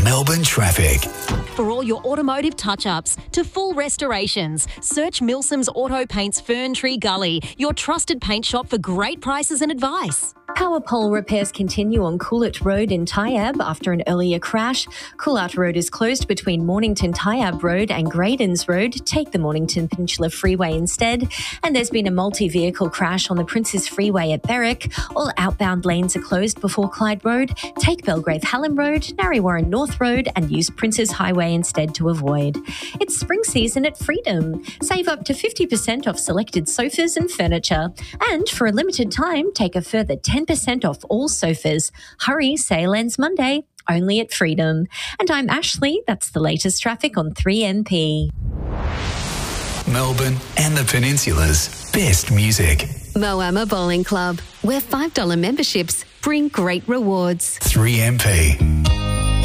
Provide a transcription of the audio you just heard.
Melbourne traffic. For all your automotive touch-ups to full restorations, search Milsom's Auto Paints Fern Tree Gully, your trusted paint shop for great prices and advice. Power pole repairs continue on Coolat Road in Tyab after an earlier crash. Coolat Road is closed between Mornington Tyab Road and Graydons Road. Take the Mornington Peninsula Freeway instead. And there's been a multi-vehicle crash on the Princes Freeway at Berwick. All outbound lanes are closed before Clyde Road. Take Belgrave Hallam Road, Narre North Road and use Princes Highway instead to avoid. It's spring season at Freedom. Save up to 50% off selected sofas and furniture. And for a limited time, take a further 10% off all sofas. Hurry, sale ends Monday, only at Freedom. And I'm Ashley. That's the latest traffic on 3MP. Melbourne and the Peninsula's best music. Moama Bowling Club, where $5 memberships bring great rewards. 3MP.